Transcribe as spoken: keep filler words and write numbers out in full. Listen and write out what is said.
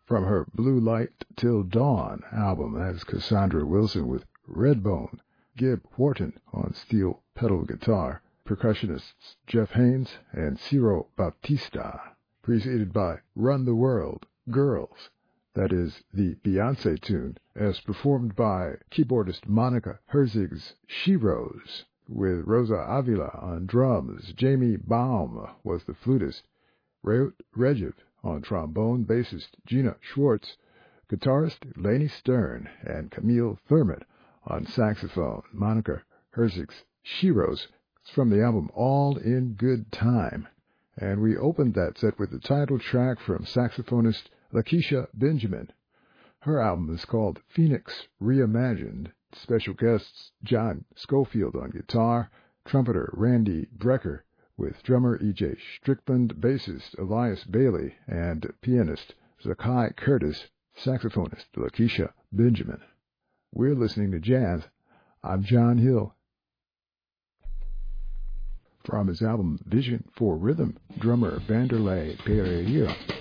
From her Blue Light Till Dawn album, that's Cassandra Wilson with Redbone. Gib Wharton on steel pedal guitar. Percussionists Jeff Haynes and Ciro Bautista. Preceded by Run the World, Girls. That is the Beyoncé tune, as performed by keyboardist Monica Herzig's She Rose, with Rosa Avila on drums. Jamie Baum was the flutist. Reut Regev on trombone, bassist Gina Schwartz, guitarist Lainey Stern, and Camille Thurmond on saxophone. Monica Herzig's She Rose is from the album All in Good Time. And we opened that set with the title track from saxophonist Lakeisha Benjamin. Her album is called Phoenix Reimagined. Special guests John Schofield on guitar, trumpeter Randy Brecker, with drummer E J Strickland, bassist Elias Bailey, and pianist Zakai Curtis, saxophonist Lakeisha Benjamin. We're listening to jazz. I'm John Hill. From his album Vision for Rhythm, drummer Vanderlei Pereira.